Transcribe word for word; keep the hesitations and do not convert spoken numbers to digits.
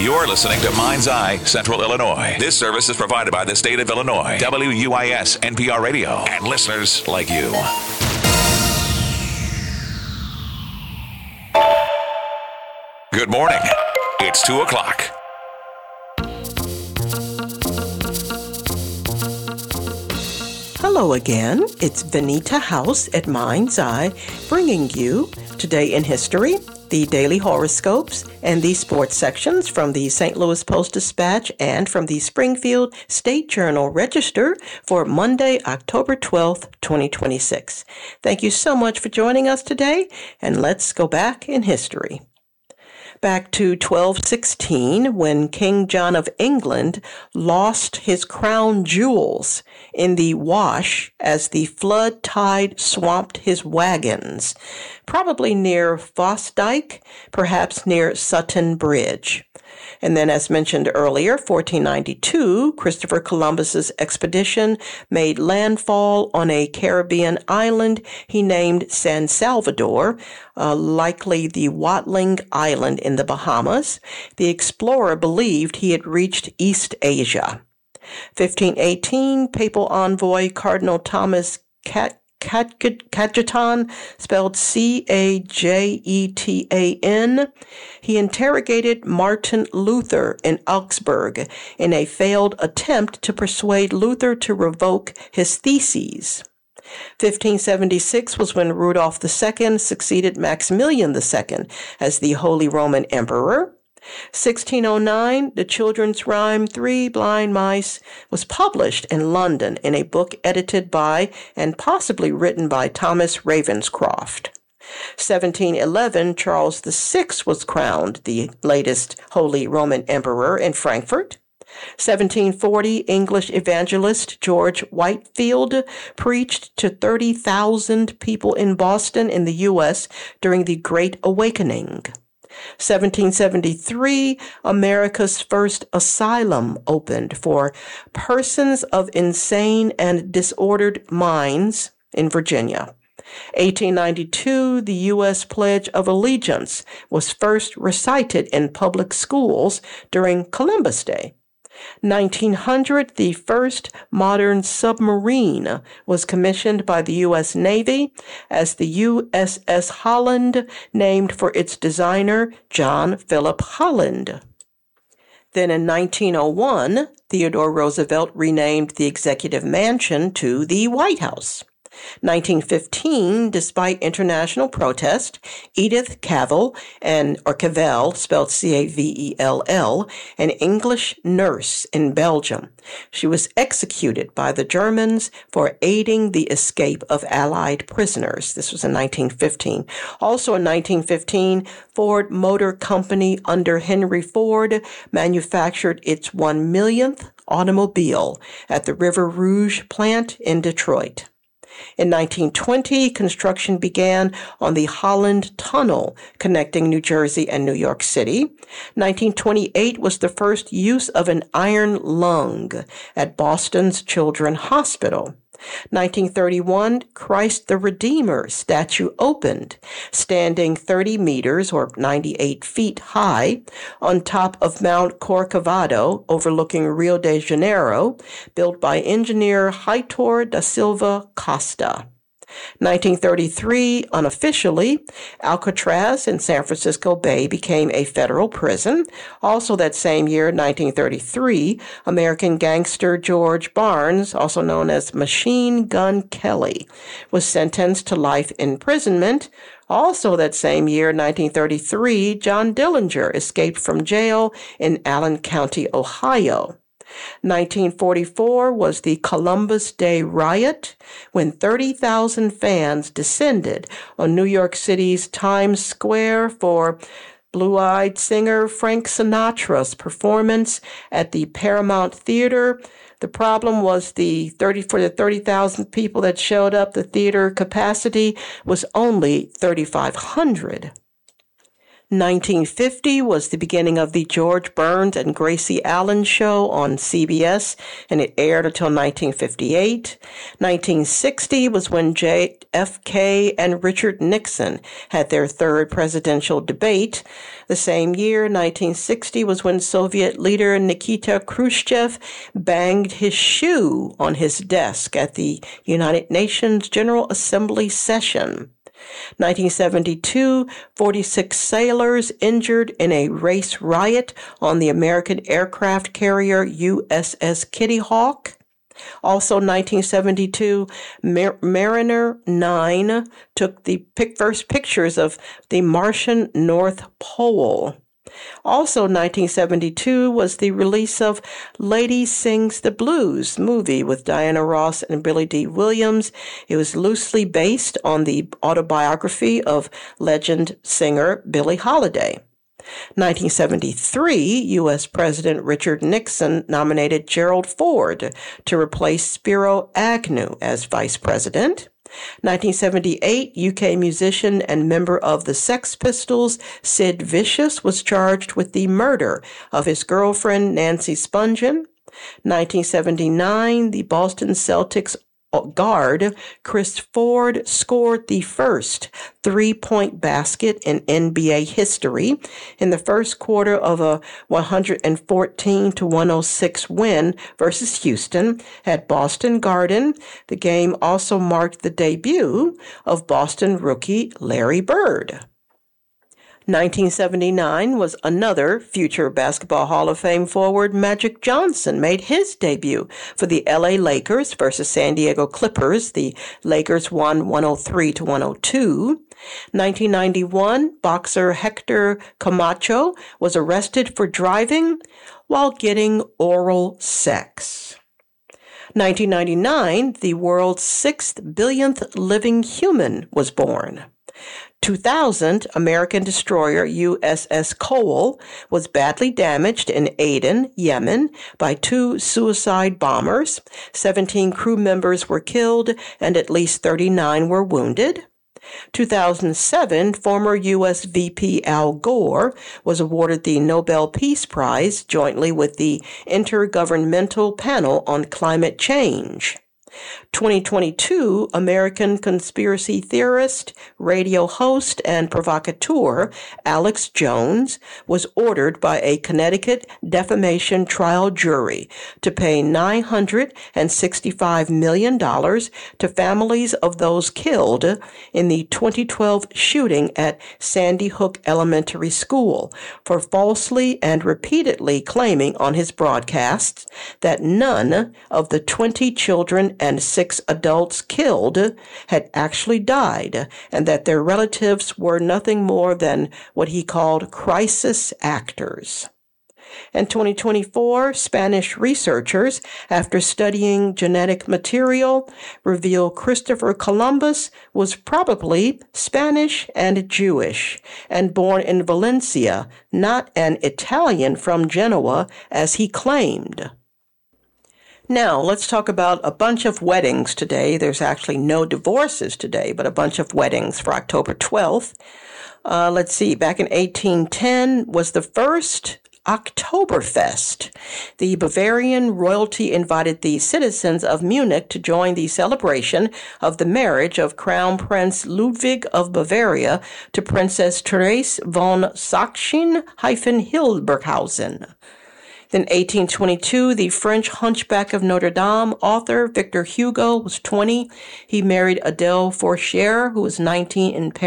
You're listening to Mind's Eye Central Illinois. This service is provided by the state of Illinois, W U I S N P R Radio, and listeners like you. Good morning. It's two o'clock. Hello again. It's Venita House at Mind's Eye, bringing you Today in History, the daily horoscopes, and the sports sections from the Saint Louis Post-Dispatch and from the Springfield State Journal Register for Monday, October twelfth, twenty twenty-six. Thank you so much for joining us today, and let's go back in history. Back to twelve sixteen, when King John of England lost his crown jewels in the Wash as the flood tide swamped his wagons, probably near Fosdyke, perhaps near Sutton Bridge. And then, as mentioned earlier, fourteen ninety-two, Christopher Columbus's expedition made landfall on a Caribbean island he named San Salvador, uh, likely the Watling Island in the Bahamas. The explorer believed he had reached East Asia. fifteen eighteen, papal envoy Cardinal Thomas Cat Cajetan, spelled C A J E T A N. He interrogated Martin Luther in Augsburg in a failed attempt to persuade Luther to revoke his theses. fifteen seventy-six was when Rudolph the Second succeeded Maximilian the Second as the Holy Roman Emperor. sixteen oh nine, the children's rhyme Three Blind Mice was published in London in a book edited by and possibly written by Thomas Ravenscroft. seventeen eleven, Charles the Sixth was crowned the latest Holy Roman Emperor in Frankfurt. seventeen forty, English evangelist George Whitefield preached to thirty thousand people in Boston in the U S during the Great Awakening. seventeen seventy-three, America's first asylum opened for persons of insane and disordered minds in Virginia. eighteen ninety-two, the U S Pledge of Allegiance was first recited in public schools during Columbus Day. nineteen hundred, the first modern submarine was commissioned by the U S Navy as the U S S Holland, named for its designer, John Philip Holland. Then in nineteen oh one, Theodore Roosevelt renamed the Executive Mansion to the White House. nineteen fifteen, despite international protest, Edith Cavell, and, or Cavell, spelled C A V E L L, an English nurse in Belgium. She was executed by the Germans for aiding the escape of Allied prisoners. This was in nineteen fifteen. Also in nineteen fifteen, Ford Motor Company under Henry Ford manufactured its one millionth automobile at the River Rouge plant in Detroit. In nineteen twenty, construction began on the Holland Tunnel connecting New Jersey and New York City. nineteen twenty-eight was the first use of an iron lung at Boston's Children's Hospital. nineteen thirty-one, Christ the Redeemer statue opened, standing thirty meters or ninety-eight feet high on top of Mount Corcovado overlooking Rio de Janeiro, built by engineer Heitor da Silva Costa. nineteen thirty-three, unofficially, Alcatraz in San Francisco Bay became a federal prison. Also that same year, nineteen thirty-three, American gangster George Barnes, also known as Machine Gun Kelly, was sentenced to life imprisonment. Also that same year, nineteen thirty-three, John Dillinger escaped from jail in Allen County, Ohio. nineteen forty-four was the Columbus Day riot, when thirty thousand fans descended on New York City's Times Square for blue-eyed singer Frank Sinatra's performance at the Paramount Theater. The problem was the thirty for the thirty thousand people that showed up, the theater capacity was only thirty-five hundred. nineteen fifty was the beginning of the George Burns and Gracie Allen show on C B S, and it aired until nineteen fifty-eight. nineteen sixty was when J F K and Richard Nixon had their third presidential debate. The same year, nineteen sixty, was when Soviet leader Nikita Khrushchev banged his shoe on his desk at the United Nations General Assembly session. nineteen seventy-two, forty-six sailors injured in a race riot on the American aircraft carrier U S S Kitty Hawk. Also, nineteen seventy-two, Mar- Mariner nine took the pic- first pictures of the Martian North Pole. Also, nineteen seventy-two was the release of Lady Sings the Blues movie with Diana Ross and Billy Dee Williams. It was loosely based on the autobiography of legend singer Billie Holiday. nineteen seventy-three, U S President Richard Nixon nominated Gerald Ford to replace Spiro Agnew as vice president. nineteen seventy-eight, U K musician and member of the Sex Pistols, Sid Vicious, was charged with the murder of his girlfriend, Nancy Spungen. nineteen seventy-nine, the Boston Celtics guard Chris Ford scored the first three-point basket in N B A history in the first quarter of a one fourteen to one oh six win versus Houston at Boston Garden. The game also marked the debut of Boston rookie Larry Bird. nineteen seventy-nine was another future Basketball Hall of Fame forward. Magic Johnson made his debut for the L A Lakers versus San Diego Clippers. The Lakers won one oh three to one oh two. nineteen ninety-one, boxer Hector Camacho was arrested for driving while getting oral sex. nineteen ninety-nine, the world's sixth billionth living human was born. two thousand, American destroyer U S S Cole was badly damaged in Aden, Yemen, by two suicide bombers. seventeen crew members were killed and at least thirty-nine were wounded. two thousand seven, former U S V P Al Gore was awarded the Nobel Peace Prize jointly with the Intergovernmental Panel on Climate Change. twenty twenty-two, American conspiracy theorist, radio host, and provocateur Alex Jones was ordered by a Connecticut defamation trial jury to pay nine hundred sixty-five million dollars to families of those killed in the twenty twelve shooting at Sandy Hook Elementary School for falsely and repeatedly claiming on his broadcasts that none of the twenty children and six adults killed had actually died, and that their relatives were nothing more than what he called crisis actors. In twenty twenty-four, Spanish researchers, after studying genetic material, reveal Christopher Columbus was probably Spanish and Jewish, and born in Valencia, not an Italian from Genoa, as he claimed. Now, let's talk about a bunch of weddings today. There's actually no divorces today, but a bunch of weddings for October twelfth. Uh, let's see, back in eighteen ten was the first Oktoberfest. The Bavarian royalty invited the citizens of Munich to join the celebration of the marriage of Crown Prince Ludwig of Bavaria to Princess Therese von Sachsen-Hildburghausen. In eighteen twenty-two, the French Hunchback of Notre Dame author Victor Hugo was twenty. He married Adele Forcher, who was nineteen in Paris.